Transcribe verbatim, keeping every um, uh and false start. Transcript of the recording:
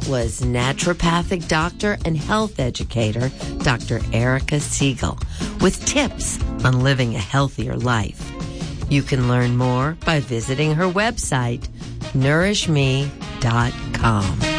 was naturopathic doctor and health educator, Doctor Erica Siegel, with tips on living a healthier life. You can learn more by visiting her website, nourish me dot com.